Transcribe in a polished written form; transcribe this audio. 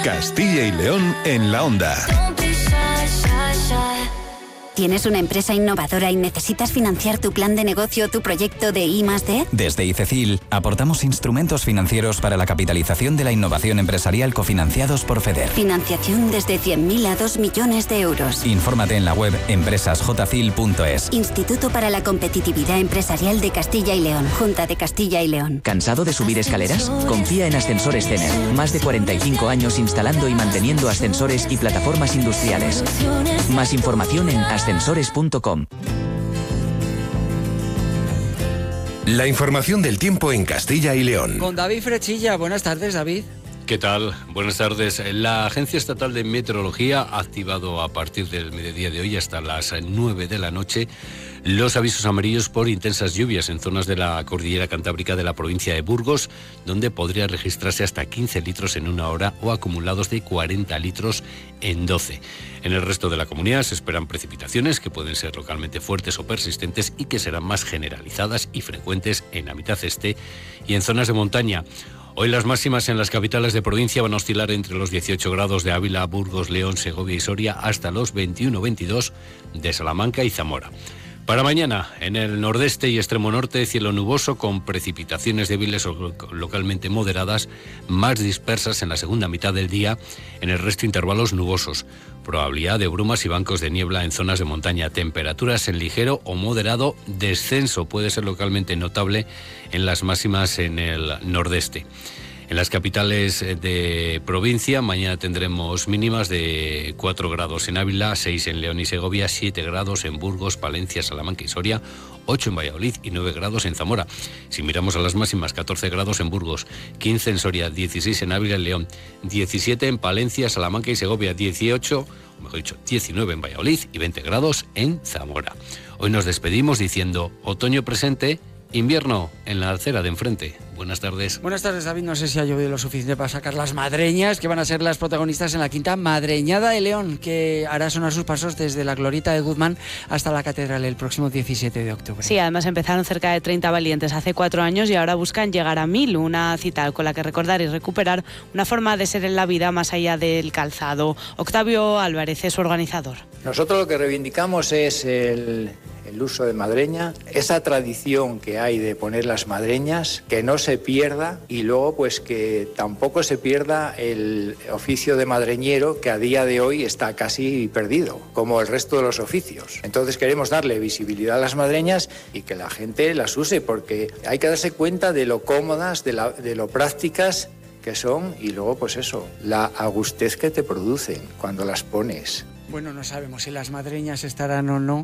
Castilla y León en la Onda. ¿Tienes una empresa innovadora y necesitas financiar tu plan de negocio o tu proyecto de I+D? Desde ICECIL aportamos instrumentos financieros para la capitalización de la innovación empresarial cofinanciados por FEDER. Financiación desde 100.000 a 2 millones de euros. Infórmate en la web empresasjcil.es. Instituto para la Competitividad Empresarial de Castilla y León. Junta de Castilla y León. ¿Cansado de subir escaleras? Confía en Ascensores Cener. Más de 45 años instalando y manteniendo ascensores y plataformas industriales. Más información en ascensores.com. La información del tiempo en Castilla y León. Con David Frechilla. Buenas tardes, David. ¿Qué tal? Buenas tardes. La Agencia Estatal de Meteorología ha activado a partir del mediodía de hoy hasta las 9 de la noche los avisos amarillos por intensas lluvias en zonas de la cordillera cantábrica de la provincia de Burgos, donde podría registrarse hasta 15 litros en una hora o acumulados de 40 litros en 12. En el resto de la comunidad se esperan precipitaciones que pueden ser localmente fuertes o persistentes y que serán más generalizadas y frecuentes en la mitad este y en zonas de montaña. Hoy las máximas en las capitales de provincia van a oscilar entre los 18 grados de Ávila, Burgos, León, Segovia y Soria hasta los 21-22 de Salamanca y Zamora. Para mañana, en el nordeste y extremo norte, cielo nuboso con precipitaciones débiles o localmente moderadas, más dispersas en la segunda mitad del día, en el resto intervalos nubosos. Probabilidad de brumas y bancos de niebla en zonas de montaña. Temperaturas en ligero o moderado descenso, puede ser localmente notable en las máximas en el nordeste. En las capitales de provincia, mañana tendremos mínimas de 4 grados en Ávila, 6 en León y Segovia, 7 grados en Burgos, Palencia, Salamanca y Soria, 8 en Valladolid y 9 grados en Zamora. Si miramos a las máximas, 14 grados en Burgos, 15 en Soria, 16 en Ávila y León, 17 en Palencia, Salamanca y Segovia, 18, o mejor dicho, 19 en Valladolid y 20 grados en Zamora. Hoy nos despedimos diciendo otoño presente, invierno en la acera de enfrente. Buenas tardes. Buenas tardes, David. No sé si ha llovido lo suficiente para sacar las madreñas, que van a ser las protagonistas en la quinta Madreñada de León, que hará sonar sus pasos desde la Glorieta de Guzmán hasta la Catedral el próximo 17 de octubre. Sí, además empezaron cerca de 30 valientes hace 4 años y ahora buscan llegar a 1000, una cita con la que recordar y recuperar una forma de ser en la vida más allá del calzado. Octavio Álvarez es su organizador. Nosotros lo que reivindicamos es el uso de madreña, esa tradición que hay de poner las madreñas, que no se pierda, y luego pues que tampoco se pierda el oficio de madreñero, que a día de hoy está casi perdido, como el resto de los oficios. Entonces queremos darle visibilidad a las madreñas y que la gente las use, porque hay que darse cuenta de lo cómodas, de lo prácticas que son, y luego pues eso, la agustez que te producen cuando las pones. Bueno, no sabemos si las madreñas estarán o no